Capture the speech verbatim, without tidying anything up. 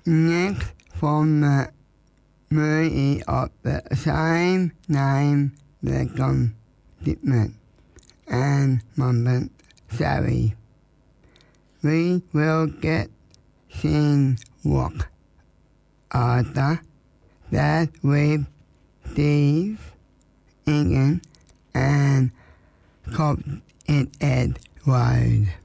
Next from the movie of the same name, The Commitment and Moment Sally, we will get seen walk Arthur that with Steve Egan and Cop it Ed Wide.